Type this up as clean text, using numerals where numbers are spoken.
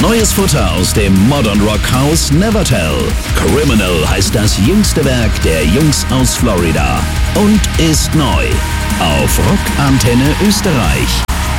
Neues Futter aus dem Modern Rock Haus Nevertell. Criminal heißt das jüngste Werk der Jungs aus Florida und ist neu auf Rock Antenne Österreich.